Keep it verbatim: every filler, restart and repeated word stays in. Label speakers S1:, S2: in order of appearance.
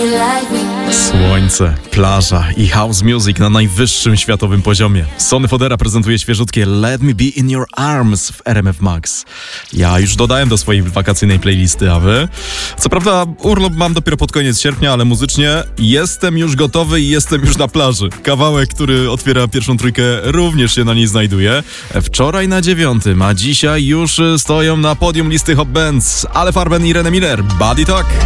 S1: Słońce, plaża i house music na najwyższym światowym poziomie. Sonny Fodera prezentuje świeżutkie Let Me Be In Your Arms w R M F Max. Ja już dodałem do swojej wakacyjnej playlisty, a wy? Co prawda urlop mam dopiero pod koniec sierpnia, ale muzycznie jestem już gotowy i jestem już na plaży. Kawałek, który otwiera pierwszą trójkę, również się na niej znajduje. Wczoraj na dziewiątym, a dzisiaj już stoją na podium listy Hot Bands Ale Farben i René Miller. Body Talk.